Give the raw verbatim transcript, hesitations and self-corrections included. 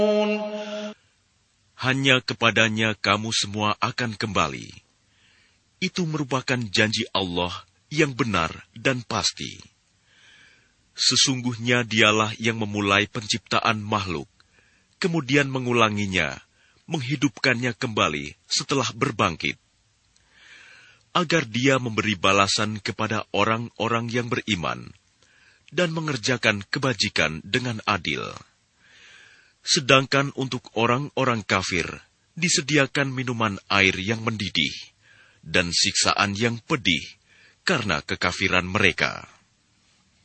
Hanya kepadanya kamu semua akan kembali. Itu merupakan janji Allah yang benar dan pasti. Sesungguhnya dialah yang memulai penciptaan makhluk, kemudian mengulanginya, menghidupkannya kembali setelah berbangkit, agar dia memberi balasan kepada orang-orang yang beriman dan mengerjakan kebajikan dengan adil. Sedangkan untuk orang-orang kafir disediakan minuman air yang mendidih dan siksaan yang pedih karena kekafiran mereka.